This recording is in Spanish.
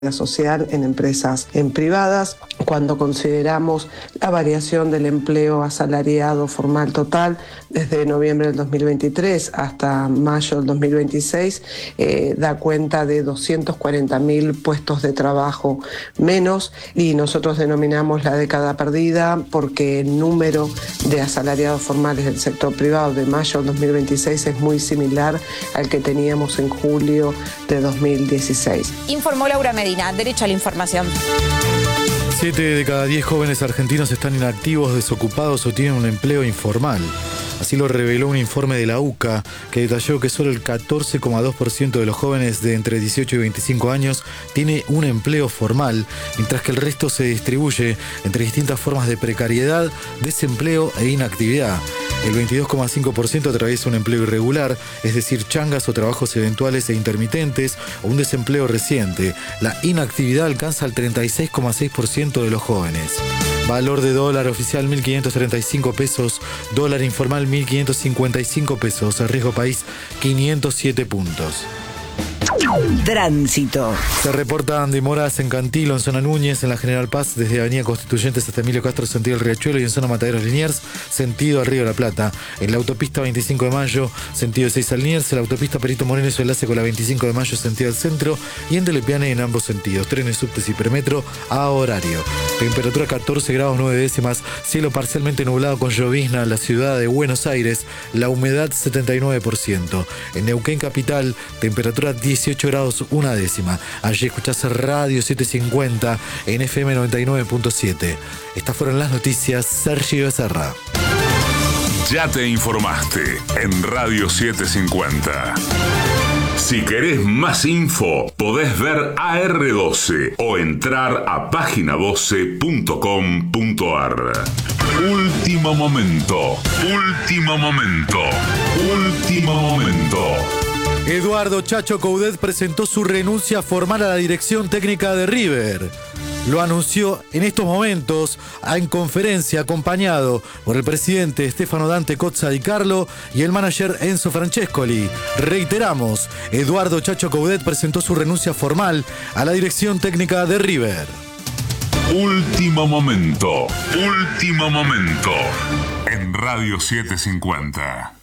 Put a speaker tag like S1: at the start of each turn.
S1: social en empresas privadas. Cuando consideramos la variación del empleo asalariado formal total desde noviembre del 2023 hasta mayo del 2026, da cuenta de 240.000 puestos de trabajo menos, y nosotros denominamos la década perdida porque el número de asalariados formales del sector privado de mayo del 2026 es muy similar al que teníamos en julio de 2016.
S2: Informó Laura Medina. Derecho a la información.
S3: 7 de cada 10 jóvenes argentinos están inactivos, desocupados o tienen un empleo informal. Así lo reveló un informe de la UCA que detalló que solo el 14,2% de los jóvenes de entre 18 y 25 años tiene un empleo formal, mientras que el resto se distribuye entre distintas formas de precariedad, desempleo e inactividad. El 22,5% atraviesa un empleo irregular, es decir, changas o trabajos eventuales e intermitentes, o un desempleo reciente. La inactividad alcanza el 36,6% de los jóvenes. Valor de dólar oficial 1.535 pesos, dólar informal 1.555 pesos, riesgo país 507 puntos.
S4: Tránsito.
S3: Se reportan demoras en Cantilo, en zona Núñez, en la General Paz, desde Avenida Constituyentes hasta Emilio Castro, sentido El Riachuelo, y en zona Mataderos Liniers, sentido al Río de la Plata. En la autopista 25 de Mayo, sentido de Seiza Liniers, en la autopista Perito Moreno, su enlace con la 25 de Mayo, sentido al centro, y en Telepiane en ambos sentidos. Trenes, subtes y permetro a horario. Temperatura 14 grados 9 décimas, cielo parcialmente nublado con llovizna en la ciudad de Buenos Aires, la humedad 79%. En Neuquén capital, temperatura 18 grados 1 décima. Allí escuchás Radio 750 en FM 99.7. Estas fueron las noticias. Sergio Becerra.
S5: Ya te informaste en Radio 750. Si querés más info, podés ver AR12 o entrar a página12.com.ar. Último momento, último momento, último momento.
S3: Eduardo Chacho Coudet presentó su renuncia formal a la dirección técnica de River. Lo anunció en estos momentos en conferencia, acompañado por el presidente Stefano Dante Cozza Di Carlo y el manager Enzo Francescoli. Reiteramos, Eduardo Chacho Coudet presentó su renuncia formal a la dirección técnica de River.
S5: Último momento, último momento en Radio 750.